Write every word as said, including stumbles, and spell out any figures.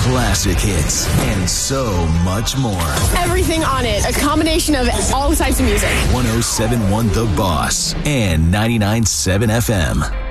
classic hits, and so much more. Everything on it. A combination of all types of music. one oh seven point one The Boss and ninety-nine point seven F M.